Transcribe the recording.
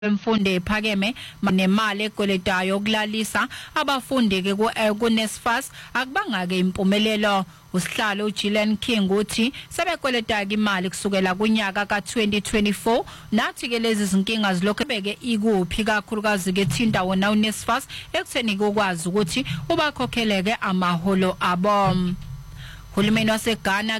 Imfundo ephakeme nemali ekweletayo okulalisa abafundi ke ku NSFAS akubanga ke impumelelo. Usihlalo uGillian King uthi sebekweleta imali kusukela kunyaka ka2024 nathi ke lezi zinkinga zilokho beke ikuphi kakhulukazi ke thinta wona uNSFAS ekutheni kokwazi ukuthi ubakhokheleke amaholo abo. Uhulumeni waseGhana